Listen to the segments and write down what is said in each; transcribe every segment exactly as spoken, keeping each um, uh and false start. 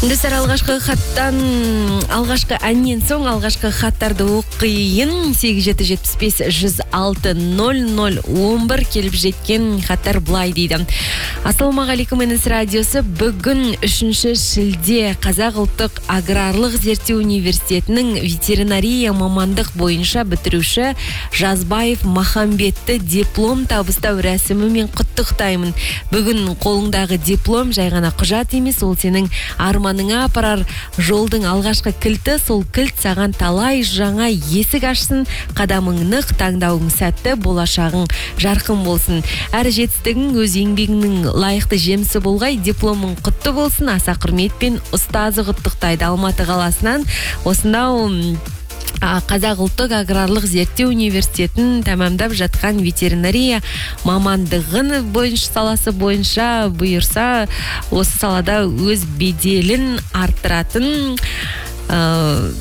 Достар, алғашқы хаттан, алғашқы әннен соң алғашқы хаттарды оқиын. сегіз жеті жетпіс бес жүз алты нөл нөл он бір келіп жеткен хаттар былай дейді. Ассалаумағалейкум, Энис радиосы. Бүгін үшінші шілде Қазақ ұлттық аграрлық зерттеу университетінің ветеринария мамандық бойынша бітіруші Жазбаев Махамбетті диплом табыстау рәсімімен құттықтаймын. Бүгін қолыңдағы диплом жай ғана құжат емес, ол сенің арманыңа апарар жолдың алғашқы кілті. Сол кілт саған талай жаңа есік ашсын, қадамың нық, таңдауың сәтті, болашағың жарқын болсын. Әр жетістігің өз еңбегіңнің лайықты жемісі болғай. Дипломың құтты болсын. Аса құрметпен ұстазы құттықтайды. Алматы қаласынан осынау Қазақ ұлттық аграрлық зерттеу университетін тәмамдап жатқан ветеринария мамандығын бойынша саласы бойынша бұйырса осы салада өз беделін арттыратын ә,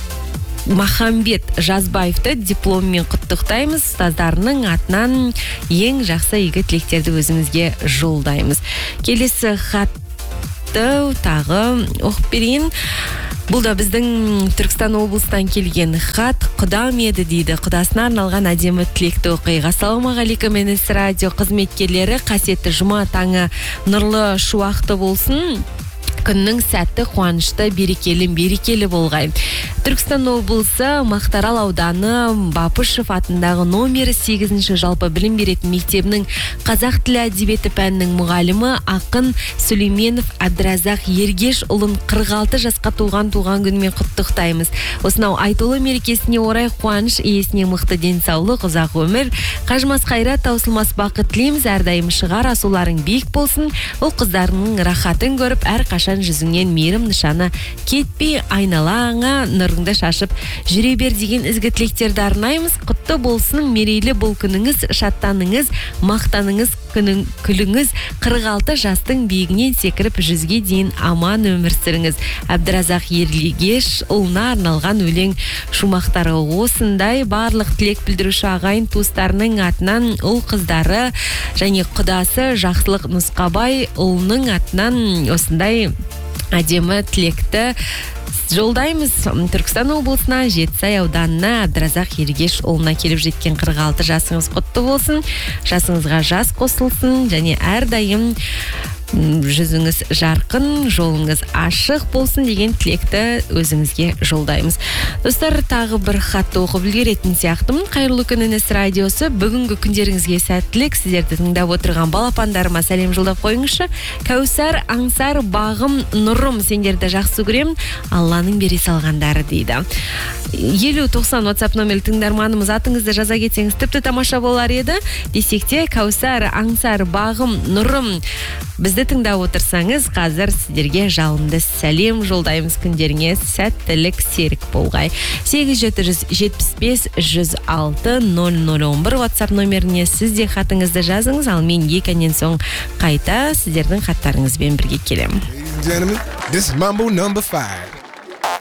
Махамбет Жазбаевты дипломмен құттықтаймыз. Ұстаздарының атынан ең жақсы игі тілектерді өзіңізге жолдаймыз. Келесі хатты тағы оқып берейін. Бұл да біздің Түркістан облыстан келген хат. Құдам еді дейді. Құдасына арналған әдемі тілекті оқиға. Ассалаумағалейкум, Энис радио қызметкерлері. Қасиетті жұма таңы нұрлы шуақты болсын. Күннің сәтті, қуанышты, берекелі, берекелі болғай. Түркістан облысы Мақтарал ауданы Бапышев атындағы номері сегізінші жалпы білім беретін мектебінің қазақ тілі әдебиеті пәнінің мұғалімі ақын Сүлейменов Абдразақ Ергеш ұлын қырық алты жасқа туған туған күнмен құттықтаймыз. Осынау айтулы мерекесіне орай қуаныш иесіне мықты денсаулық, ұзақ өмір, қажымас қайрат, таусылмас бақыт тілейміз. Әрдайым шығар асуларың биік болсын. Ол қыздарының рахатын көріп, әр қашан жүзіңнен мейірім нышаны кетпей, айналаңа нұрыңды шашып жүре бер деген ізгі тілектерді арнаймыз. Құтты болсын, мерейлі бұл күніңіз, шаттаныңыз, мақтаныңыз, күнің, күліңіз, қырық алты жастың биігінен секіріп жүзге дейін аман өмір сүріңіз. Абдразақ Ергеш ұлына арналған өлең шумақтары осындай. Барлық тілек білдіруші ағайын туыстарының атынан ұл қыздары және құдасы Жақсылық Нұсқабай ұлының атынан осындай әдемі тілекті жолдаймыз. Түркістан облысына Жетісай ауданына Абдразақ Ергеш ұлына келіп жеткен қырық алты жасыңыз құтты болсын. Жасыңызға жас қосылсын және әрдайым жүзіңіз жарқын, жолыңыз ашық болсын деген тілекті өзіңізге жолдаймыз. Достар, тағы бір хатты оқып үлгеретін сияқтымын. Қайырлы күн, Энис радиосы. Бүгінгі күндеріңізге сәттілік. Сіздерді тыңдап отырған балапандарыма сәлем жолдап қойыңызшы. Кәусар, аңсар, бағым, нұрым, сендерді жақсы көрем, Алланың бере салғандары дейді. елу тоқсан WhatsApp номерлі тыңдарманымыз, атыңызды жаза кетсеңіз тіпті тамаша болар еді. Десек те, Кәусар, аңсар, бағым, нұрым, бізді тыңдап отырсаңыз, қазір сіздерге жалынды сәлем жолдаймыз. Күндеріңе сәттілік, серік болғай. сегіз жеті жетпіс бес жүз алты нөл нөл он бір WhatsApp номеріне сізде хатыңызды жазыңыз, ал мен екі әннен соң қайта сіздердің хаттарыңызбен бірге келем. Ladies and gentlemen, this is Mambo number five.